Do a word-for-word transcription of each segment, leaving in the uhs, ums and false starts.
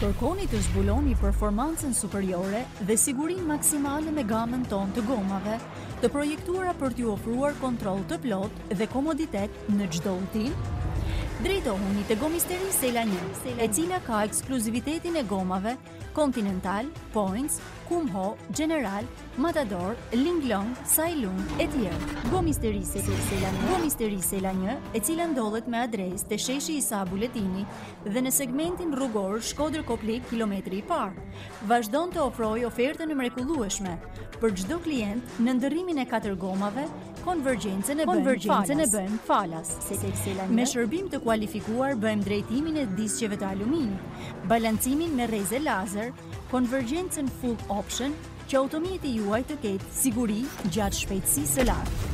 Kërkoni të zbuloni performancën superiore dhe sigurinë maksimale me gamën tonë të gomave, të projektuara për t'ju ofruar kontroll të plotë dhe komoditet në çdo udhtim. Drejtohuni te Gomisteri Sela një, e cila ka ekskluzivitetin e gomave Continental, Points, Kumho, General, Matador, Linglong, Sailun e tjerë. Gomisteri Sela një, Gomisteri Sela një, e cila ndodhet me adresë te sheshi Isa Buletini dhe në segmentin rrugor Shkodër Koplik kilometri i parë. Vazhdon të ofrojë ofertën e mrekullueshme për çdo klient në ndërrimin e katër gomave. Konvergjencën e bën falas. falas. Me shërbim të kualifikuar bëjmë drejtimin e disqeve të aluminit, balancimin me rreze lazer, konvergjencën full option, që automjeti juaj të ketë siguri gjatë shpejtësisë së lartë.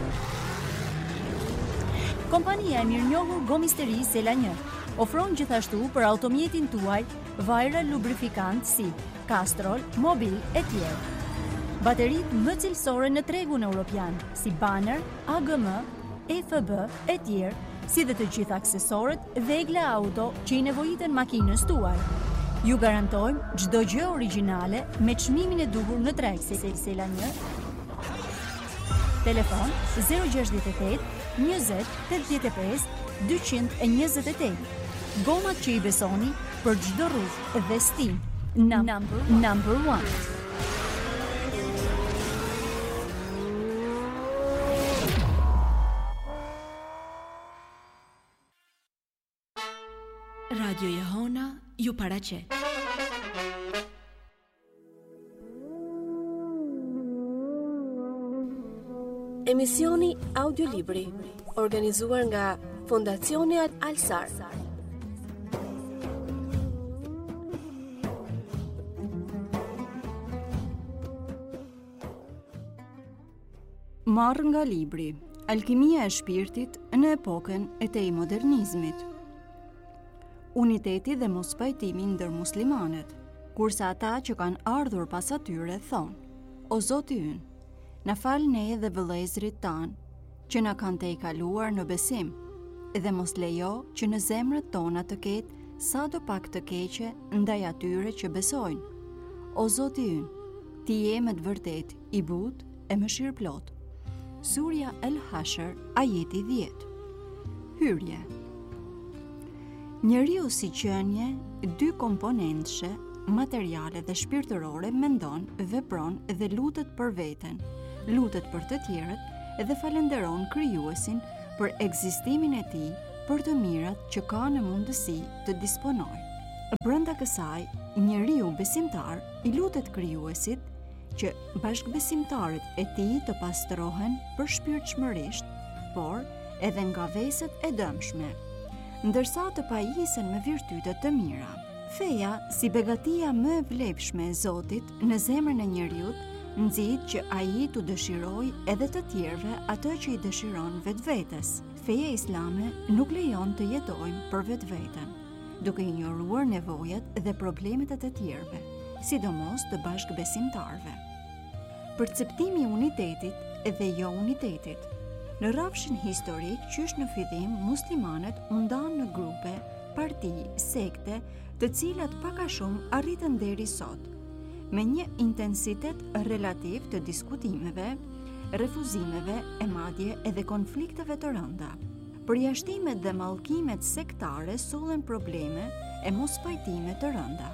Kompania e mirënjohur Gomisteri Sela një ofron gjithashtu për automjetin tuaj vajra lubrifikant si Castrol, Mobil e tjerë. Baterit më cilësore në tregun europian, si Banner, A G M, E F B e tjerë, si dhe të gjitha aksesorët Vegla Auto që i nevojiten makinës tuaj. Ju garantojmë çdo gjë origjinale me çmimin e duhur në treg. Sela një. Telefon zero gjasht e tetë, njëzet, tetëdhjetë e pesë, dyqind e njëzet e tetë. Gomat që i besoni për çdo rrugë dhe stil. Number, number one. Radio Jehona ju paraqet. Emisioni audiolibri organizuar nga Fondacioni Alsar. Marrë nga libri Alkimia e shpirtit në epokën e tej modernizmit. Uniteti dhe mos pajtimi ndër muslimanet, kurse ata që kanë ardhur pas atyre thonë: O Zoti ynë, na fal ne dhe vëllezërit tanë që na kanë te i kaluar në besim, dhe mos lejo që në zemrat tona të ketë sa do pak të keqe ndaj atyre që besojnë. O Zoti ynë, ti je me të vërtet i butë e mëshirëplot. Surja El Hashr, ajeti dhjetë. Hyrje. Njeriu si qenie, dy komponentëshe, materiale dhe shpirtërore mendon, vepron dhe lutet për veten, lutet për të tjerët dhe falenderon krijuesin për ekzistimin e tij, për të mirat që ka në mundësi të disponojë. Brenda kësaj, njeriu besimtar i lutet krijuesit që bashkëbesimtarët e tij të pastrohen përshpirtshmërisht, por edhe nga veset e dëmshme, ndërsa të pajisen me virtytet të mira. Feja, si begatia më e vlepshme e Zotit në zemrën e njeriut, nxit që ai t'u dëshirojë edhe të tjerëve atë që i dëshiron vetvetes. Feja islame nuk lejon të jetojmë për vetveten, duke injoruar nevojat dhe problemet e të tjerëve, sidomos të bashkëbesimtarëve. Perceptimi i unitetit dhe jo unitetit. Në rrafshin historik, qysh në fillim muslimanet u ndanë në grupe, parti, sekte, të cilat pak a shumë arritën deri sot, me një intensitet relativ të diskutimeve, refuzimeve e madje edhe konflikteve të rënda. Përjashtimet dhe mallkimet sektare sullen probleme e mos pajtime të rënda.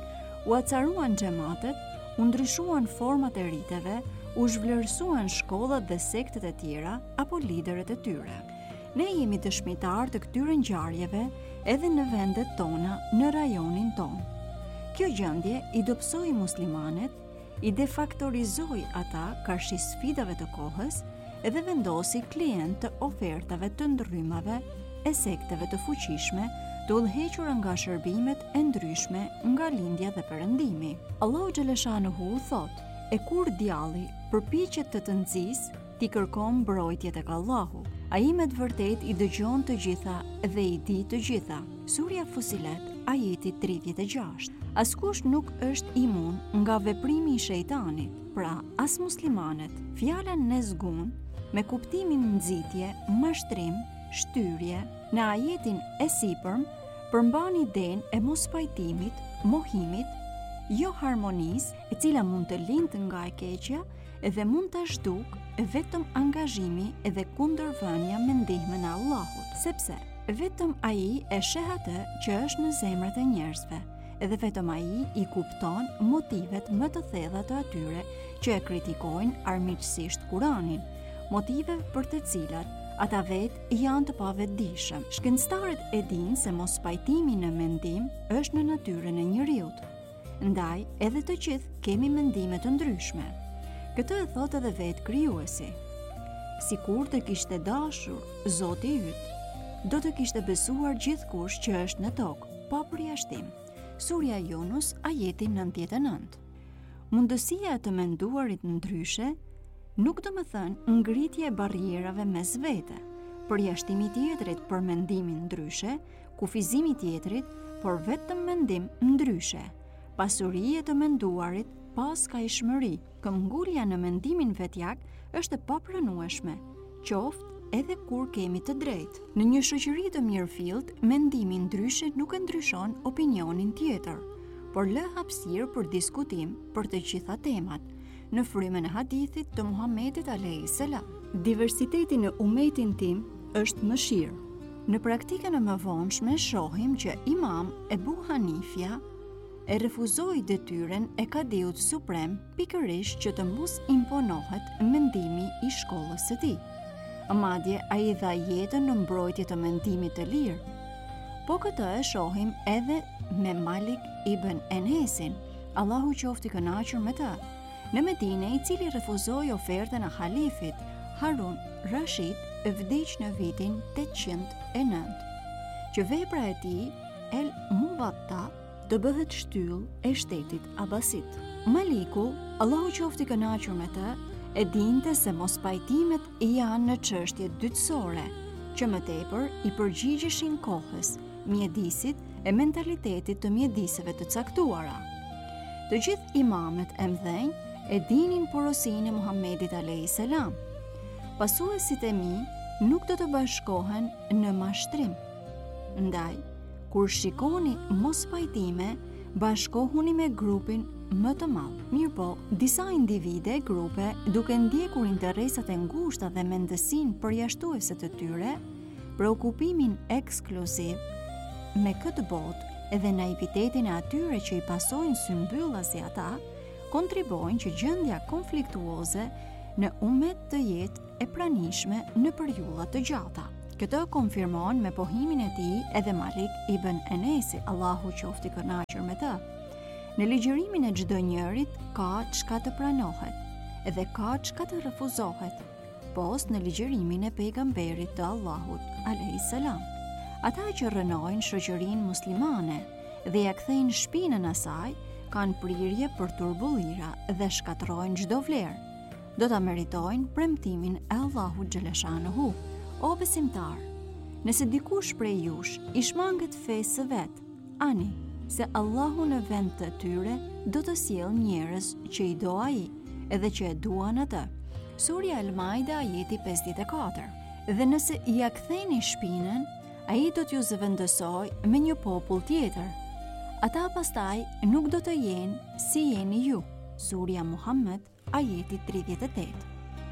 U acaruan xhamatet, u ndryshuan format e riteve, u zhvlerësuan shkollat dhe sektet e tjera apo liderët e tyre. Ne jemi dëshmitar të këtyre ngjarjeve edhe në vendet tona, në rajonin ton. Kjo gjendje i dobësoi muslimanet, i defaktorizoi ata karshi sfidave të kohës edhe vendosi klient të ofertave të ndrrymave e sekteve të fuqishme, të udhëhequra nga shërbimet e ndryshme nga lindja dhe perëndimi. Allahu xhaleshanuhu thotë: E kur djalli përpiqet të të nxjisë, ti kërkon mbrojtje tek Allahu. Ai me të vërtet i dëgjon të gjitha dhe i di të gjitha. Surja Fusilet, ajeti tridhjetë e gjashtë. Askush nuk është imun nga veprimi i shejtanit, pra as muslimanet. Fjala nezgun me kuptimin nxitje, mashtrim, shtyrje, në ajetin e sipërm Përmbani idenë e mos pajtimit, mohimit, jo harmonisë, e cila mund të lindë nga e keqja dhe mund të shduk vetëm angazhimi dhe kundërvënia me ndihmën e Allahut, sepse vetëm ai e sheh atë që është në zemrat e njerëzve, edhe vetëm ai i kupton motivet më të thella të atyre që e kritikojnë armiqësisht Kur'anin, motive për të cilat ata vetë janë të pavetdijshëm. Shkencëtarët e dinë se mos pajtimi në mendim është në natyrën e njeriut. Ndaj, edhe të gjithë kemi mendime të ndryshme. Këtë e thot edhe vetë krijuesi. Sikur të kishte dashur Zoti yt, do të kishte besuar gjithkush që është në tokë, pa përjashtim. Surja Yunus, ajeti nëntëdhjetë e nëntë. Mundësia e të menduarit ndryshe nuk do më thënë ngritje e barrierave mes vete, përjashtimi tjetrit për mendimin ndryshe, kufizimi tjetrit për vetëm mendim ndryshe, pasuri e të menduarit pas ka ishmëri, këmbgulja në mendimin vetjak është e papranueshme, qoftë edhe kur kemi të drejtë. Në një shoqëri të mirëfillt, mendimi ndryshe nuk e ndryshon opinionin tjetër, por lë hapësirë për diskutim për të gjitha temat, në frymën e hadithit të Muhamedit alayhis salam. Diversiteti në umetin tim është mëshirë. Në praktikën e mëvonshme shohim që Imam Ebu Hanifja e refuzoi detyren e kadiut suprem pikërisht që të mos imponohet mendimi i shkollës së tij. Madje ai dha jetën në mbrojtje të mendimit të lirë. Po këtë e shohim edhe me Malik ibn Enesin, Allahu qoftë i kënaqur me të, në Medinë, i cili refuzoi ofertën e halifit Harun Rashid, vdiq në vitin tetëqind e nëntë, që vepra e tij El Muwatta të bëhet shtyllë e shtetit Abasit. Maliku, Allahu qoftë i kënaqur me të, e dinte se mos pajtimet janë në çështje dytësore, që më tepër i përgjigjeshin kohës, mjedisit e mentalitetit të mjediseve të caktuara. Të gjithë imamet e mdhenj e dinin porosinë e Muhamedit alayhis salam. Pasuesit e mi nuk do të bashkohen në mashtrim. Ndaj, kur shikoni mos pajtime, bashkohuni me grupin më të madh. Mirpo, disa individe, grupe, duke ndjekur interesat e ngushta dhe mendësinë përjashtuese të tyre, preokupimin ekskluziv me këtë botë edhe naivitetin e atyre që i pasojnë symbylla si ata, kontribojnë që gjendja konfliktuoze në umet të jetë e pranishme në periudha të gjata. Këtë konfirmon me pohimin e tij edhe Malik ibn Enesi, Allahu qoftë i kënaqur me të. Në ligjërimin e çdo njërit ka çka të pranohet edhe ka çka të refuzohet, post në ligjërimin e pejgamberit të Allahut alayhis salam. Ata që rënojnë shoqërinë muslimane dhe ja kthejnë shpinën asaj, kanë prirje për turbullira dhe shkatrojnë çdo vlerë. Do ta meritojnë premtimin e Allahut xhaleshanuhu. O besimtar, nëse dikush prej jush i shmanget fesë së vet, ani se Allahu në vend të tyre do të sjellë njerëz që i do ai, edhe që e duan atë. Surja Al-Maida ajeti pesëdhjetë e katër. Dhe nëse i ja ktheni shpinën, ai do t'ju zëvendësoj me një popull tjetër. Ata pastaj nuk do të jenë si jeni ju. Surja Muhammed ajeti tridhjetë e tetë.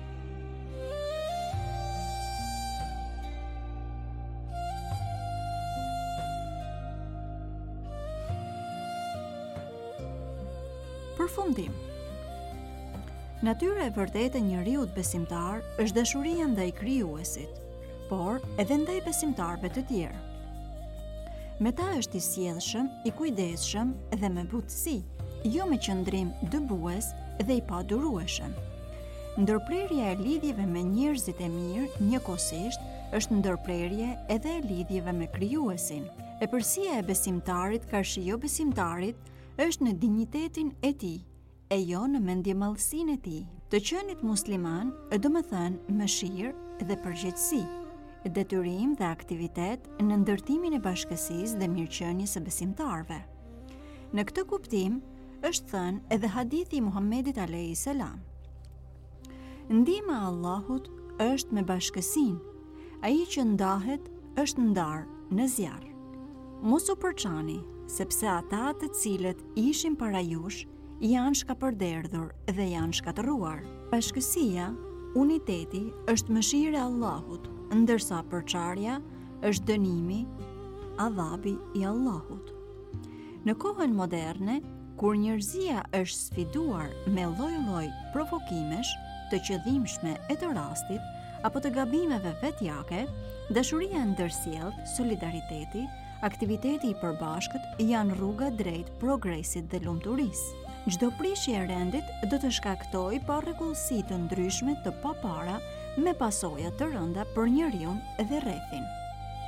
Përfundim. Natyra e vërtetë e njeriut besimtar është dashuria ndaj krijuesit, por edhe ndaj besimtarëve të tjerë. Me ta është i sjellshëm, i kujdesshëm dhe me butësi, jo me qëndrim dëbues dhe i padurueshëm. Ndërprerja e lidhjeve me njerëzit e mirë njëkohësisht është ndërprerje edhe e lidhjeve me krijuesin. E përsia e besimtarit karshi jo besimtarit është në dinjitetin e tij, e jo në mendjemallësinë e tij. Të qenit musliman do të thënë mëshirë dhe përgjegjësi, detyrim dhe aktivitet në ndërtimin e bashkësisë dhe mirëqenies së besimtarëve. Në këtë kuptim është thënë edhe hadithi i Muhamedit alayhis salam. Ndihma e Allahut është me bashkësinë, ai që ndahet është ndarë në zjarr. Mos u përçani, sepse ata të cilët ishin para jush janë shkapërderdhur dhe janë shkatëruar. Bashkësia, uniteti është mëshira e Allahut, ndërsa përçarja është dënimi, adhabi i Allahut. Në kohën moderne, kur njerëzia është sfiduar me lloj-lloj provokimesh të qëllimshme e të rastit apo të gabimeve vetjake, dashuria ndërsjellët, solidariteti, aktiviteti i përbashkët janë rruga drejt progresit dhe lumturisë. Çdo prishje e rendit do të shkaktojë parregullsi të ndryshme të papara me pasoja të rënda për njeriun dhe rrethin.